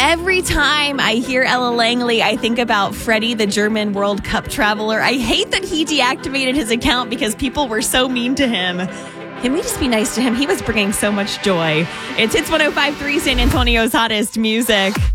Every time I hear Ella Langley, I think about Freddie, the German World Cup traveler. I hate that he deactivated his account because people were so mean to him. Can we just be nice to him? He was bringing so much joy. It's Hits 105.3, San Antonio's hottest music.